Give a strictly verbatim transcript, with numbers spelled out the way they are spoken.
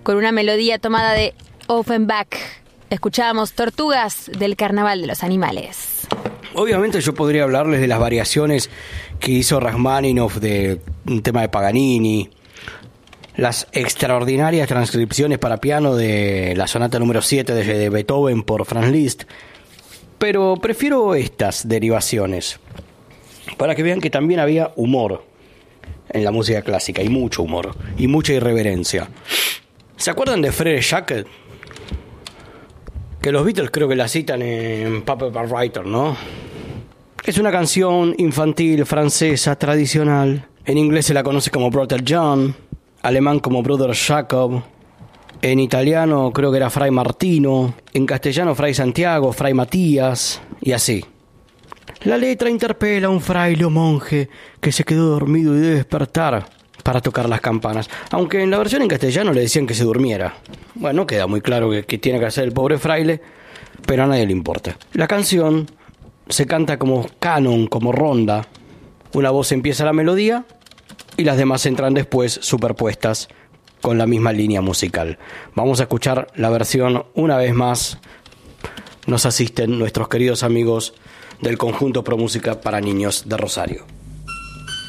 con una melodía tomada de Offenbach. Escuchábamos Tortugas del Carnaval de los Animales. Obviamente yo podría hablarles de las variaciones que hizo Rachmaninoff de un tema de Paganini, las extraordinarias transcripciones para piano de la sonata número siete de Beethoven por Franz Liszt, pero prefiero estas derivaciones para que vean que también había humor en la música clásica, y mucho humor y mucha irreverencia. ¿Se acuerdan de Frere Jacques? Que los Beatles creo que la citan en Paper Writer, ¿no? Es una canción infantil francesa tradicional. En inglés se la conoce como Brother John, alemán como Brother Jacob, en italiano creo que era Fray Martino, en castellano Fray Santiago, Fray Matías, y así. La letra interpela a un fraile o monje que se quedó dormido y debe despertar para tocar las campanas, aunque en la versión en castellano le decían que se durmiera. Bueno, no queda muy claro que, que tiene que hacer el pobre fraile, pero a nadie le importa. La canción se canta como canon, como ronda. Una voz empieza la melodía y las demás entran después superpuestas con la misma línea musical. Vamos a escuchar la versión una vez más. Nos asisten nuestros queridos amigos del Conjunto Pro Música para Niños de Rosario.